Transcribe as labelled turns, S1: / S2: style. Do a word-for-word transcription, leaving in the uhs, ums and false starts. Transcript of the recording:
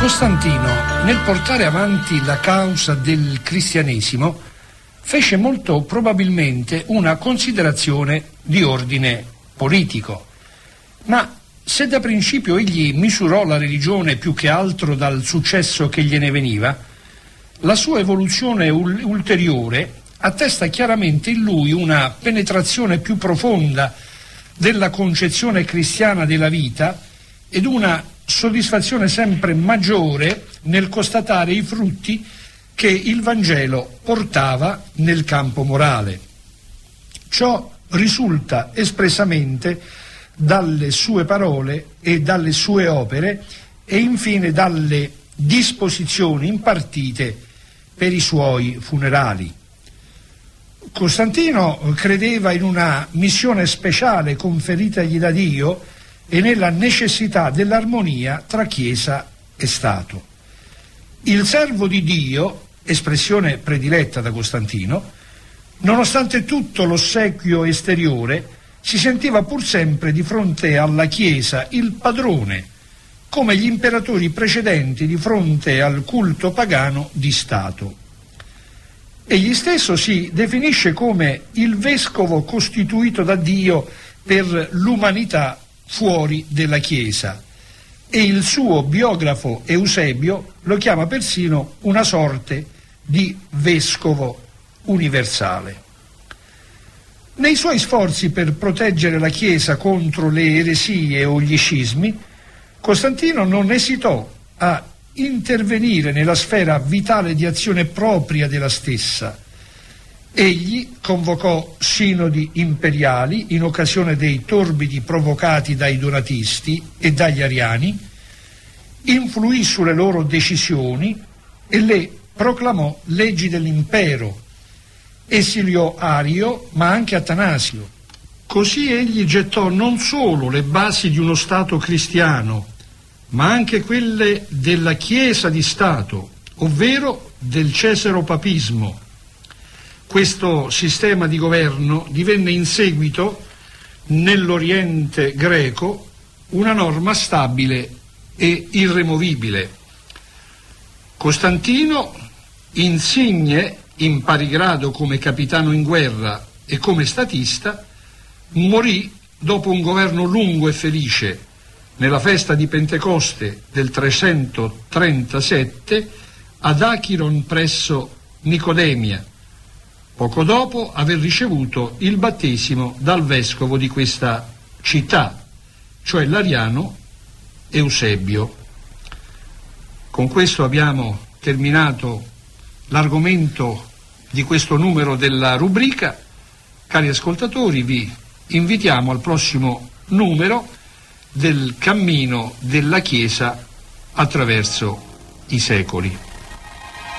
S1: Costantino, nel portare avanti la causa del cristianesimo, fece molto probabilmente una considerazione di ordine politico. Ma se da principio egli misurò la religione più che altro dal successo che gliene veniva, la sua evoluzione ul- ulteriore attesta chiaramente in lui una penetrazione più profonda della concezione cristiana della vita ed una soddisfazione sempre maggiore nel constatare i frutti che il Vangelo portava nel campo morale. Ciò risulta espressamente dalle sue parole e dalle sue opere e infine dalle disposizioni impartite per i suoi funerali. Costantino credeva in una missione speciale conferitagli da Dio e nella necessità dell'armonia tra Chiesa e Stato. Il servo di Dio, espressione prediletta da Costantino, nonostante tutto l'ossequio esteriore, si sentiva pur sempre di fronte alla Chiesa il padrone, come gli imperatori precedenti di fronte al culto pagano di Stato. Egli stesso si definisce come il vescovo costituito da Dio per l'umanità fuori della Chiesa, e il suo biografo Eusebio lo chiama persino una sorte di vescovo universale. Nei suoi sforzi per proteggere la Chiesa contro le eresie o gli scismi, Costantino non esitò a intervenire nella sfera vitale di azione propria della stessa. Egli convocò sinodi imperiali in occasione dei torbidi provocati dai donatisti e dagli ariani, influì sulle loro decisioni e le proclamò leggi dell'impero, esiliò Ario ma anche Atanasio. Così egli gettò non solo le basi di uno Stato cristiano, ma anche quelle della Chiesa di Stato, ovvero del cesaropapismo. Questo sistema di governo divenne in seguito, nell'Oriente greco, una norma stabile e irremovibile. Costantino, insigne in pari grado come capitano in guerra e come statista, morì dopo un governo lungo e felice nella festa di Pentecoste del trecentotrentasette ad Achiron presso Nicodemia, poco dopo aver ricevuto il battesimo dal vescovo di questa città, cioè l'ariano Eusebio. Con questo abbiamo terminato l'argomento di questo numero della rubrica. Cari ascoltatori, vi invitiamo al prossimo numero del cammino della Chiesa attraverso i secoli.